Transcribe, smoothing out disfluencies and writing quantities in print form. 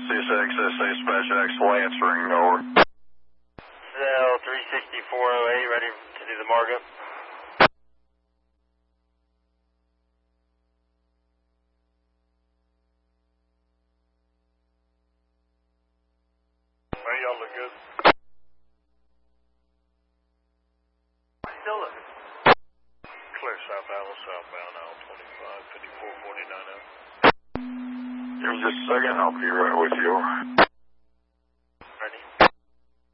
CSXSA Dispatch X answering, over. Cell 36408, ready to do the markup. Hey, y'all look good. Still looking. Clear South Allen, southbound, aisle 25, 5449 out. Give me just a second, I'll be right with you.